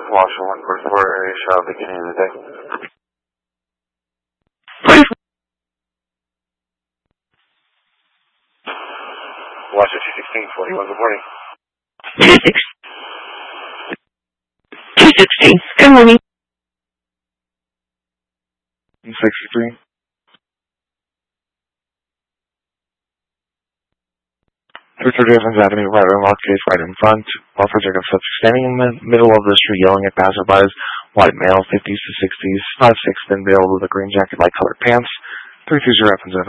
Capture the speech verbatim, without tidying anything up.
Washington one forty-four area shot beginning of the day. Washington two sixteen, forty-one, good morning. two sixteen, good morning. sixty-three. three thirty Evans Avenue, right on lock case, right in front. Welfare check of subject standing in the middle of the street yelling at passerbys. White male, fifties to sixties, five six, thin build with a green jacket, light colored pants. three two zero Evans Avenue.